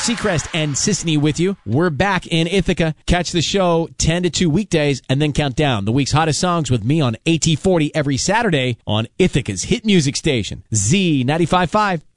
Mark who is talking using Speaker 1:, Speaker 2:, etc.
Speaker 1: Seacrest and Sisney with you. We're back in Ithaca. Catch the show 10 to 2 weekdays and then count down the week's hottest songs with me on AT40 every Saturday on Ithaca's hit music station, Z95.5.